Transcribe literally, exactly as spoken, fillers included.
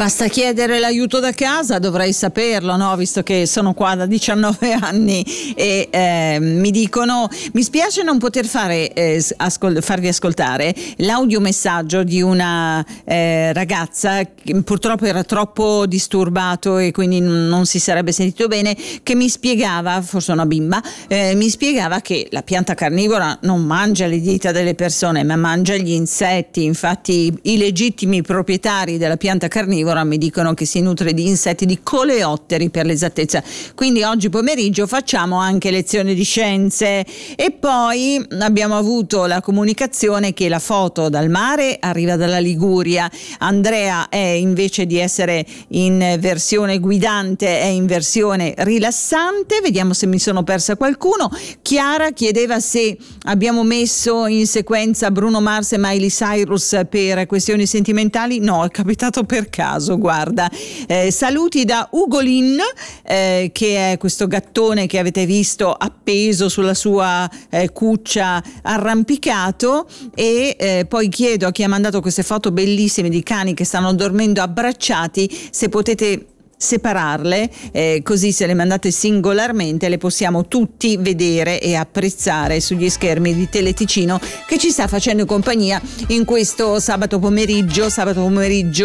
Basta chiedere l'aiuto da casa, dovrei saperlo, no? Visto che sono qua da diciannove anni e eh, mi dicono, mi spiace non poter fare eh, ascol- farvi ascoltare l'audiomessaggio di una eh, ragazza che purtroppo era troppo disturbato e quindi non si sarebbe sentito bene, che mi spiegava, forse una bimba, eh, mi spiegava che la pianta carnivora non mangia le dita delle persone ma mangia gli insetti. Infatti i legittimi proprietari della pianta carnivora mi dicono che si nutre di insetti, di coleotteri per l'esattezza. Quindi oggi pomeriggio facciamo anche lezione di scienze. E poi abbiamo avuto la comunicazione che la foto dal mare arriva dalla Liguria. Andrea è, invece di essere in versione guidante, è in versione rilassante. Vediamo se mi sono persa qualcuno. Chiara chiedeva se abbiamo messo in sequenza Bruno Mars e Miley Cyrus per questioni sentimentali. No, è capitato per caso, guarda. Eh, saluti da Ugolin, eh, che è questo gattone che avete visto appeso sulla sua eh, cuccia arrampicato. E eh, poi chiedo a chi ha mandato queste foto bellissime di cani che stanno dormendo abbracciati se potete separarle, eh, così se le mandate singolarmente le possiamo tutti vedere e apprezzare sugli schermi di Teleticino, che ci sta facendo compagnia in questo sabato pomeriggio sabato pomeriggio